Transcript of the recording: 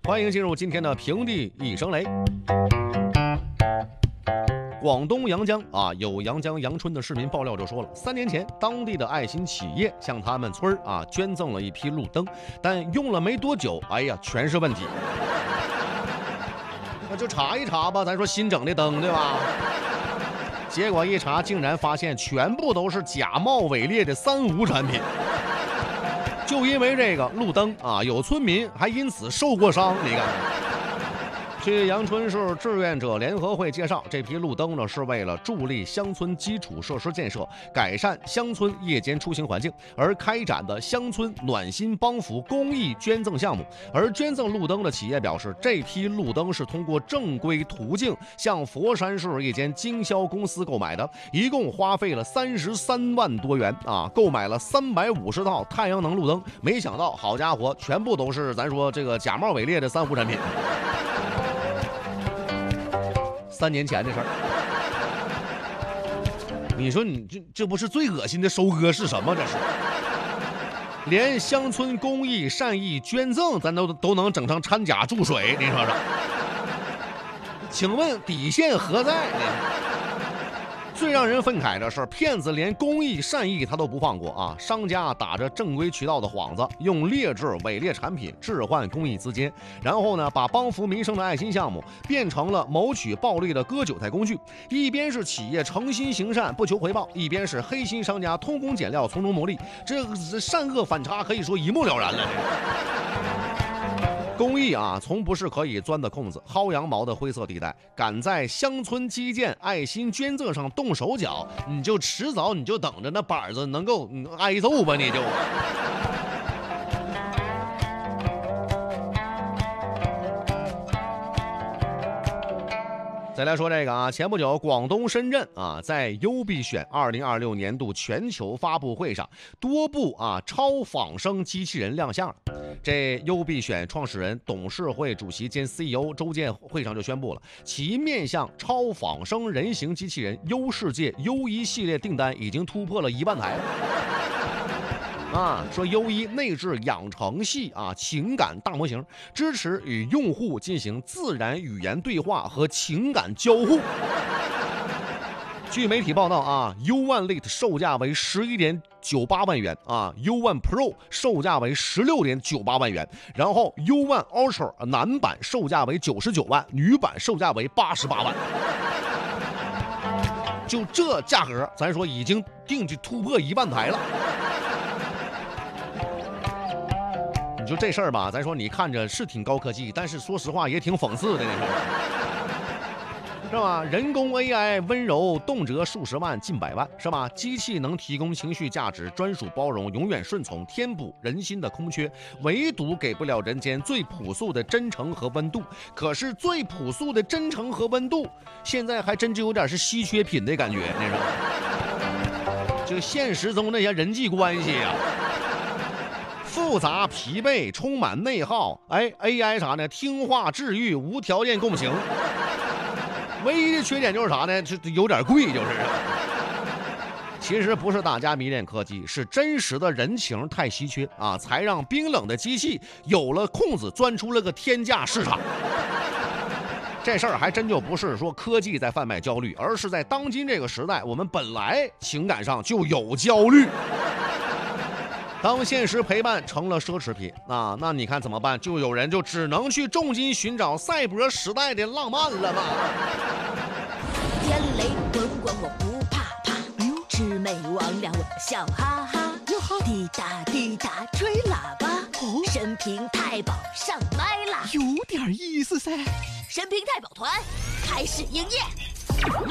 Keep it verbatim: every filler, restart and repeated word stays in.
欢迎进入今天的平地一声雷。广东阳江啊，有阳江阳春的市民爆料就说了，三年前当地的爱心企业向他们村啊捐赠了一批路灯，但用了没多久，哎呀，全是问题。那就查一查吧，咱说新整的灯对吧？结果一查，竟然发现全部都是假冒伪劣的三无产品。就因为这个路灯啊，有村民还因此受过伤，你看。据阳春市志愿者联合会介绍，这批路灯呢是为了助力乡村基础设施建设，改善乡村夜间出行环境而开展的乡村暖心帮扶公益捐赠项目。而捐赠路灯的企业表示，这批路灯是通过正规途径向佛山市一间经销公司购买的，一共花费了三十三万多元啊，购买了三百五十套太阳能路灯。没想到，好家伙，全部都是咱说这个假冒伪劣的三无产品。三年前的事儿，你说你这这不是最恶心的收割是什么？这是连乡村公益善意捐赠咱都都能整成掺假注水，你说说？请问底线何在？最让人愤慨的是，骗子连公益善意他都不放过啊！商家打着正规渠道的幌子，用劣质伪劣产品置换公益资金，然后呢，把帮扶民生的爱心项目变成了谋取暴利的割韭菜工具。一边是企业诚心行善不求回报，一边是黑心商家偷工减料从中牟利，这善恶反差可以说一目了然了。公益啊，从不是可以钻的空子、薅羊毛的灰色地带。敢在乡村基建、爱心捐赠上动手脚，你就迟早你就等着那板子能够挨揍吧，你就。再来说这个啊，前不久广东深圳啊，在优必选二零二六年度全球发布会上，多部啊超仿生机器人亮相了。这优必选创始人、董事会主席兼 C E O 周建会上就宣布了，其面向超仿生人形机器人优世界优一系列订单已经突破了一万台了。啊，说优一内置养成系啊情感大模型，支持与用户进行自然语言对话和情感交互。据媒体报道啊 ，U 一 Lite 售价为十一点九八万元啊 ，U 一 Pro 售价为十六点九八万元，然后 U 一 Ultra 男版售价为九十九万，女版售价为八十八万。就这价格，咱说已经定去突破一万台了。就这事儿吧，咱说你看着是挺高科技，但是说实话也挺讽刺的，那事儿是吧？人工 A I 温柔，动辄数十万、近百万，是吧？机器能提供情绪价值、专属包容、永远顺从，填补人心的空缺，唯独给不了人间最朴素的真诚和温度。可是最朴素的真诚和温度，现在还真就有点是稀缺品的感觉，你知道吗？就现实中那些人际关系呀、啊。复杂、疲惫、充满内耗，哎 ，A I 啥呢？听话、治愈、无条件共情。唯一的缺点就是啥呢？就有点贵，就是。其实不是大家迷恋科技，是真实的人情太稀缺啊，才让冰冷的机器有了空子，钻出了个天价市场。这事儿还真就不是说科技在贩卖焦虑，而是在当今这个时代，我们本来情感上就有焦虑。当现实陪伴成了奢侈品啊，那你看怎么办？就有人就只能去重金寻找赛博时代的浪漫了嘛。 天雷滚滚我不怕怕，哎呦，魑魅魍魉我笑哈哈，哟哈，滴答滴答吹喇叭，哦，神平太保上麦啦， 有点意思噻。 神平太保团开始营业。